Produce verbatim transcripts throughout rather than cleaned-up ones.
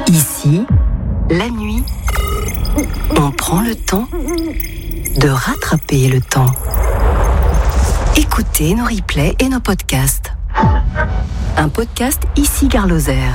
Ici, la nuit, on prend le temps de rattraper le temps. Écoutez nos replays et nos podcasts. Un podcast Ici Gare Lozère.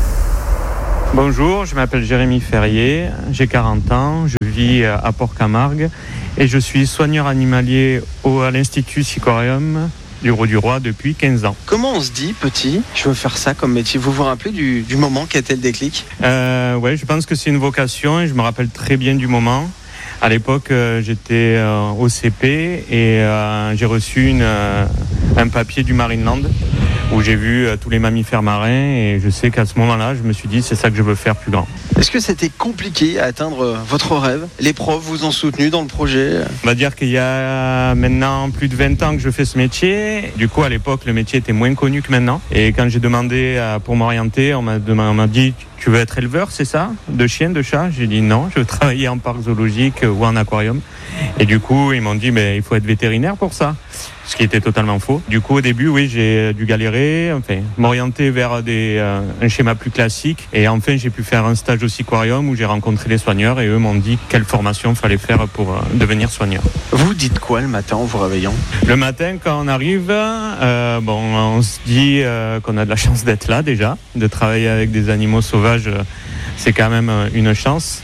Bonjour, je m'appelle Jérémy Ferrier, j'ai quarante ans, je vis à Port-Camargue et je suis soigneur animalier au, à l'Institut Sicorium du Ros-du-Roi depuis quinze ans. Comment on se dit, petit, je veux faire ça comme métier? Vous vous rappelez du, du moment qu'a été le déclic? euh, Ouais, je pense que c'est une vocation et je me rappelle très bien du moment. À l'époque, euh, j'étais euh, au C P et euh, j'ai reçu une, euh, un papier du Marineland où j'ai vu euh, tous les mammifères marins et je sais qu'à ce moment-là, je me suis dit c'est ça que je veux faire plus grand. Est-ce que c'était compliqué à atteindre votre rêve? Les profs vous ont soutenu dans le projet? On va dire qu'il y a maintenant plus de vingt ans que je fais ce métier. Du coup, à l'époque, le métier était moins connu que maintenant. Et quand j'ai demandé euh, pour m'orienter, on m'a, demandé, on m'a dit « Tu veux être éleveur, c'est ça? De chiens, de chats ?» J'ai dit « Non, je veux travailler en parc zoologique ou en aquarium. » Et du coup, ils m'ont dit « Il faut être vétérinaire pour ça. » Ce qui était totalement faux. Du coup, au début, oui, j'ai dû galérer, enfin, m'orienter vers des, euh, un schéma plus classique. Et enfin, j'ai pu faire un stage au Sicorium où j'ai rencontré les soigneurs et eux m'ont dit quelle formation il fallait faire pour euh, devenir soigneur. Vous dites quoi le matin en vous réveillant? Le matin, quand on arrive, euh, bon, on se dit euh, qu'on a de la chance d'être là déjà, de travailler avec des animaux sauvages. Euh, c'est quand même une chance.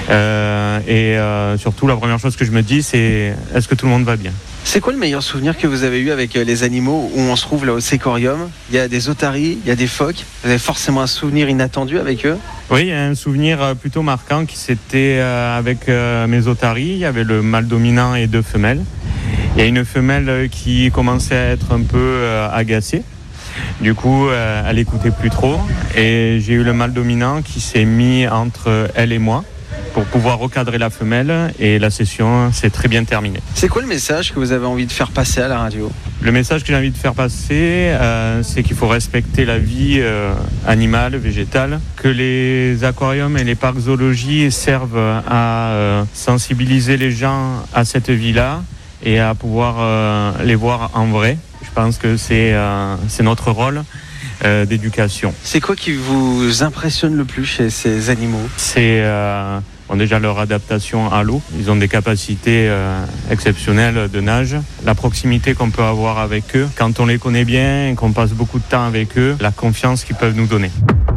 Euh, et euh, surtout, la première chose que je me dis, c'est est-ce que tout le monde va bien? C'est quoi le meilleur souvenir que vous avez eu avec les animaux où on se trouve là au Sicorium? Il y a des otaries, il y a des phoques. Vous avez forcément un souvenir inattendu avec eux? Oui, il y a un souvenir plutôt marquant qui c'était avec mes otaries. Il y avait le mâle dominant et deux femelles. Il y a une femelle qui commençait à être un peu agacée. Du coup, euh, elle écoutait plus trop et j'ai eu le mâle dominant qui s'est mis entre elle et moi pour pouvoir recadrer la femelle et la session s'est très bien terminée. C'est quoi le message que vous avez envie de faire passer à la radio? Le message que j'ai envie de faire passer, euh, c'est qu'il faut respecter la vie euh, animale, végétale, que les aquariums et les parcs zoologiques servent à euh, sensibiliser les gens à cette vie-là et à pouvoir euh, les voir en vrai. Je pense que c'est, euh, c'est notre rôle euh, d'éducation. C'est quoi qui vous impressionne le plus chez ces animaux? C'est euh, bon, déjà leur adaptation à l'eau. Ils ont des capacités euh, exceptionnelles de nage. La proximité qu'on peut avoir avec eux, quand on les connaît bien et qu'on passe beaucoup de temps avec eux, la confiance qu'ils peuvent nous donner.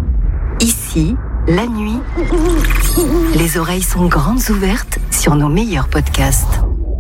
Ici, la nuit, les oreilles sont grandes ouvertes sur nos meilleurs podcasts.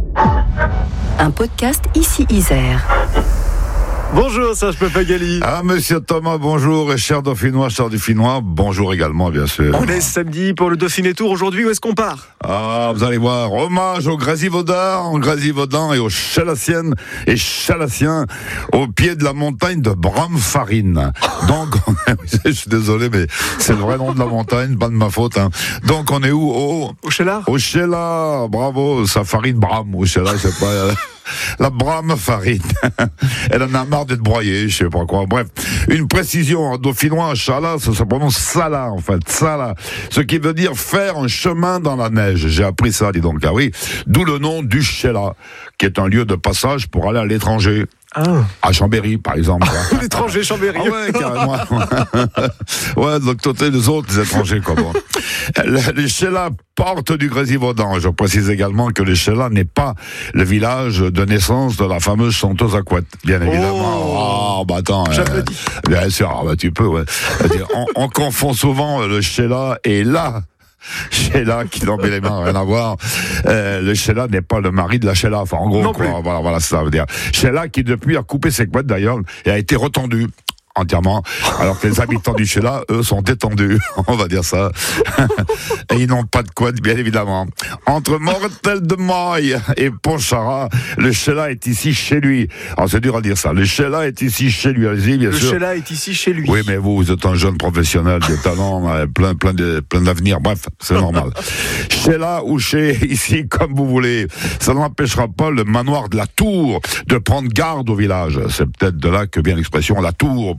Un podcast Ici Isère. Bonjour Serge Pappagalli. Ah, monsieur Thomas, bonjour. Et cher Dauphinois, cher Dauphinois, bonjour également, bien sûr. On est samedi pour le Dauphiné Tour. Aujourd'hui, où est-ce qu'on part? Ah, vous allez voir. Hommage aux Grésivaudan, aux Grésivaudan et aux Chalassiennes et Chalassiens au pied de la montagne de Bramfarine. Donc, on est... je suis désolé, mais c'est le vrai nom de la montagne, pas de ma faute, hein. Donc, on est où? Au, au Chéla? Au Chéla, bravo. Ça farine Bram, au Chéla, je sais pas. La Bramfarine. Elle en a marre d'être broyée, je sais pas quoi. Bref, une précision en dauphinois, Chala, ça se prononce Sala, en fait, Sala. Ce qui veut dire faire un chemin dans la neige. J'ai appris ça, dis donc, ah oui. D'où le nom du Chéla, qui est un lieu de passage pour aller à l'étranger. Ah. À Chambéry, par exemple. L'étranger Chambéry. Ah ouais, carrément. Ouais, de l'autre côté, les autres, les étrangers, quoi. Bon. Les Chéla portent du Grésivaudan. Je précise également que les Chéla n'est pas le village de naissance de la fameuse chanteuse à couette, bien évidemment. Oh, oh bah attends. J'applaudis. Euh, bien sûr, ah bah tu peux, ouais. on, on confond souvent le Chéla et là. Sheila qui n'en met les mains, rien à voir. Euh, le Sheila n'est pas le mari de la Sheila. Enfin, en gros, non quoi. Plus. Voilà, voilà, ça veut dire. Sheila qui depuis a coupé ses couettes d'ailleurs et a été retendue entièrement, alors que les habitants du Chéla, eux, sont détendus, on va dire ça. Et ils n'ont pas de couette, bien évidemment. Entre Mortel de Maille et Pontcharrat, le Chéla est ici chez lui. Alors c'est dur à dire ça. Le Chéla est ici chez lui, allez-y, bien le sûr. Le Chéla est ici chez lui. Oui, mais vous, vous êtes un jeune professionnel de talent, plein, plein de, plein d'avenir. Bref, c'est normal. Chéla ou chez, ici, comme vous voulez. Ça n'empêchera pas le manoir de la Tour de prendre garde au village. C'est peut-être de là que vient l'expression la Tour,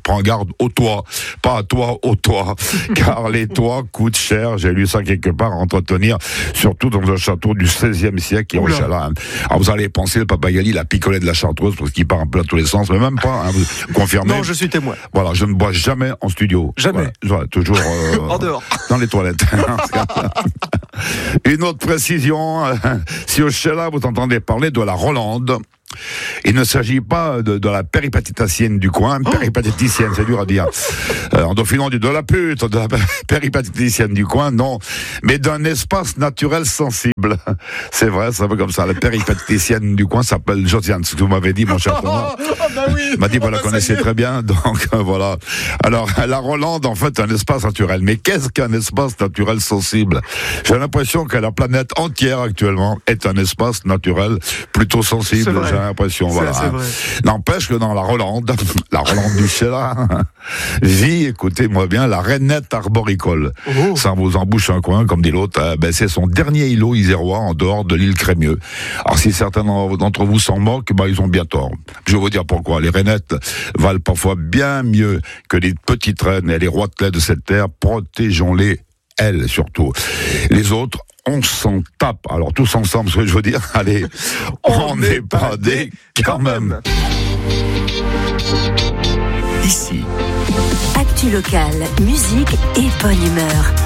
prends garde au toit, pas à toi, au toit, car les toits coûtent cher, j'ai lu ça quelque part, à entretenir, surtout dans un château du seizième siècle qui est au Chalat. Alors vous allez penser, le Papa Gali, la picolée de la Chartreuse, parce qu'il part un peu dans tous les sens, mais même pas, hein, vous confirmez? Non, je suis témoin. Voilà, je ne bois jamais en studio. Jamais. Voilà, toujours euh, en dehors. Dans les toilettes. Une autre précision, si au Chalat vous entendez parler de la Rolande, il ne s'agit pas de, de la péripatéticienne du coin, oh. péripatéticienne, c'est dur à dire. Euh, en dauphinon, on dit de la pute, de la péripatéticienne du coin, non, mais d'un espace naturel sensible. C'est vrai, c'est un peu comme ça. La péripatéticienne du coin s'appelle Josiane, ce que vous m'avez dit, mon cher Thomas. Oh, oh, bah oui. M'a dit, vous la connaissez très bien, donc euh, voilà. Alors, la Rolande, en fait, un espace naturel. Mais qu'est-ce qu'un espace naturel sensible? J'ai l'impression que la planète entière, actuellement, est un espace naturel plutôt sensible. J'ai l'impression, voilà. Hein. N'empêche que dans la Rolande, la Rolande du Chalat, vit, écoutez-moi bien, la rainette arboricole. Oh. Ça vous embouche un coin, comme dit l'autre, euh, ben, c'est son dernier îlot isérois en dehors de l'île Crémieux. Alors si certains d'entre vous s'en moquent, ben, ils ont bien tort. Je vais vous dire pourquoi. Les rainettes valent parfois bien mieux que les petites reines et les roitelets de cette terre. Protégeons-les, elles surtout. Les autres, on s'en tape. Alors tous ensemble, ce que je veux dire, allez, on n'est pas des quand même. Ici. Actu locale, musique et bonne humeur.